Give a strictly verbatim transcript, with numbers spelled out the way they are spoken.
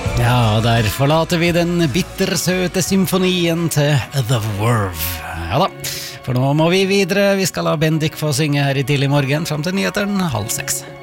Ja, der forlater vi den bittersøte symfonien til The Verve. Ja da, for nå må vi videre. Vi skal la Bendik få synge her i tidlig morgen frem til nyheteren halv seks.